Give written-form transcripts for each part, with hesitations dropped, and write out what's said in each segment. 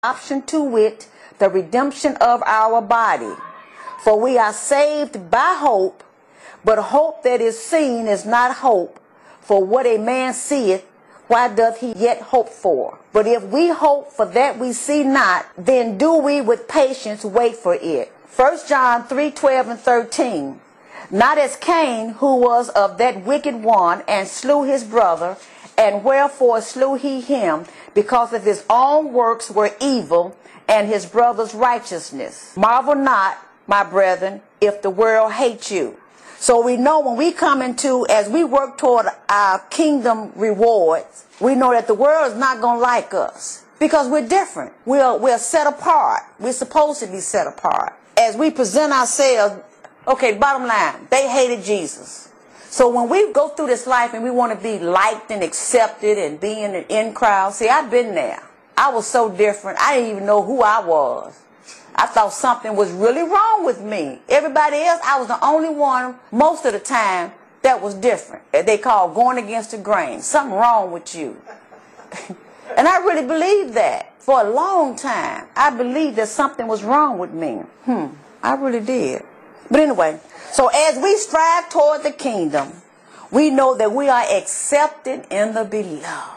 adoption, to wit, the redemption of our body. For we are saved by hope, but hope that is seen is not hope. For what a man seeth, why doth he yet hope for? But if we hope for that we see not, then do we with patience wait for it. 1 John 3:12 and 13. Not as Cain, who was of that wicked one, and slew his brother. And wherefore slew he him? Because of his own works were evil, and his brother's righteousness. Marvel not, my brethren, if the world hates you. So we know when we come into, as we work toward our kingdom rewards, we know that the world is not going to like us. Because we're different. We're set apart. We're supposed to be set apart. As we present ourselves, okay, bottom line, they hated Jesus. So when we go through this life and we want to be liked and accepted and be in an in crowd, see, I've been there. I was so different. I didn't even know who I was. I thought something was really wrong with me. Everybody else, I was the only one most of the time that was different. They call going against the grain. Something wrong with you. And I really believed that. For a long time, I believed that something was wrong with me. I really did. But anyway, so as we strive toward the kingdom, we know that we are accepted in the beloved.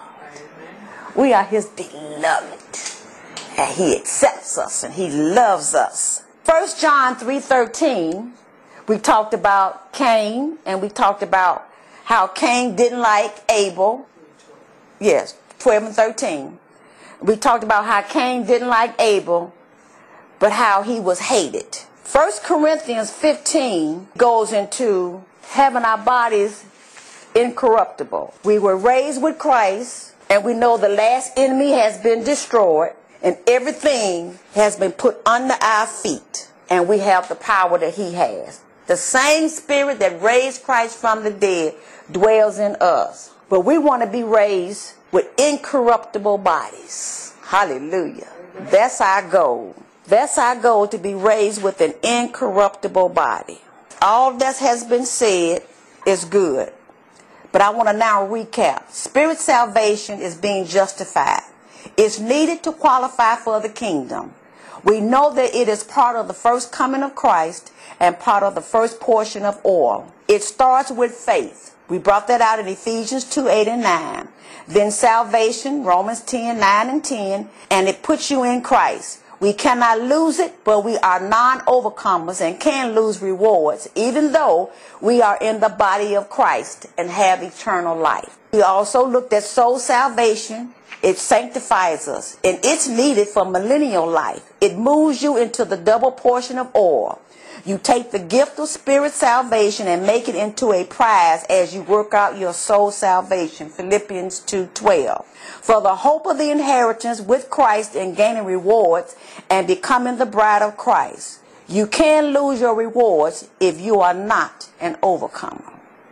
We are his beloved. And he accepts us and he loves us. 1 John 3:13, we talked about Cain, and we talked about how Cain didn't like Abel. Yes, 12 and 13. We talked about how Cain didn't like Abel, but how he was hated. 1 Corinthians 15 goes into having our bodies incorruptible. We were raised with Christ, and we know the last enemy has been destroyed, and everything has been put under our feet, and we have the power that he has. The same spirit that raised Christ from the dead dwells in us. But we want to be raised with incorruptible bodies. Hallelujah. That's our goal. That's our goal, to be raised with an incorruptible body. All that has been said is good. But I want to now recap. Spirit salvation is being justified. It's needed to qualify for the kingdom. We know that it is part of the first coming of Christ and part of the first portion of oil. It starts with faith. We brought that out in Ephesians 2:8 and 9. Then salvation, Romans 10:9 and 10, and it puts you in Christ. We cannot lose it, but we are non-overcomers and can lose rewards, even though we are in the body of Christ and have eternal life. We also looked at soul salvation. It sanctifies us, and it's needed for millennial life. It moves you into the double portion of oil. You take the gift of spirit salvation and make it into a prize as you work out your soul salvation. Philippians 2:12. For the hope of the inheritance with Christ and gaining rewards and becoming the bride of Christ. You can lose your rewards if you are not an overcomer.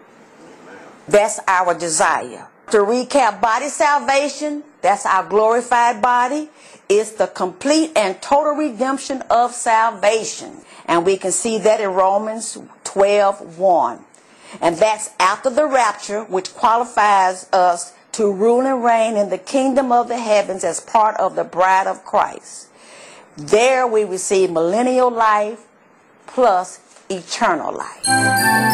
That's our desire. To recap, body salvation, that's our glorified body. It's the complete and total redemption of salvation. And we can see that in Romans 12:1. And that's after the rapture, which qualifies us to rule and reign in the kingdom of the heavens as part of the bride of Christ. There we receive millennial life plus eternal life.